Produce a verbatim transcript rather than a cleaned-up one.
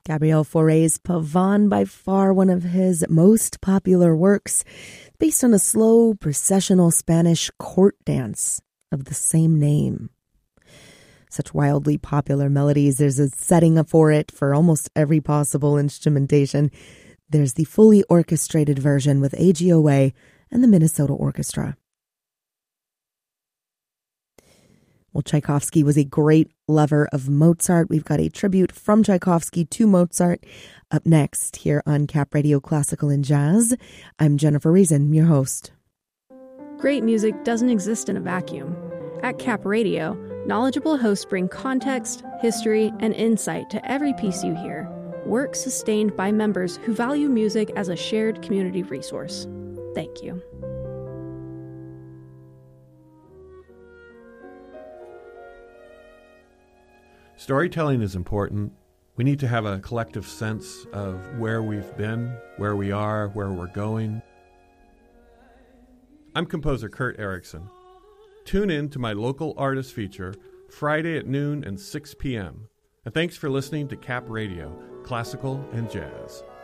Gabriel Fauré's Pavane, by far one of his most popular works, based on a slow, processional Spanish court dance of the same name. Such wildly popular melodies, there's a setting for it for almost every possible instrumentation. There's the fully orchestrated version with A G O A and the Minnesota Orchestra. Well, Tchaikovsky was a great lover of Mozart. We've got a tribute from Tchaikovsky to Mozart up next here on Cap Radio Classical and Jazz. I'm Jennifer Reason, your host. Great music doesn't exist in a vacuum. At Cap Radio, knowledgeable hosts bring context, history, and insight to every piece you hear. Work sustained by members who value music as a shared community resource. Thank you. Storytelling is important. We need to have a collective sense of where we've been, where we are, where we're going. I'm composer Kurt Erickson. Tune in to my local artist feature Friday at noon and six p.m. And thanks for listening to Cap Radio, Classical and Jazz.